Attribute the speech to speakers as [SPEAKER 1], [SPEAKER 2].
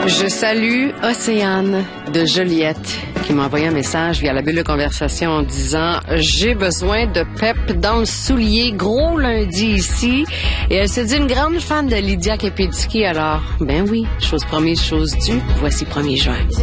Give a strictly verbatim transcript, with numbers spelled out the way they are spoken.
[SPEAKER 1] Je salue Océane de Joliette qui m'a envoyé un message via la bulle de conversation en disant « J'ai besoin de pep dans le soulier, gros lundi ici. » Et elle se dit une grande fan de Lydia Kepinski. Alors, ben oui, chose promise, chose due, voici premier juin.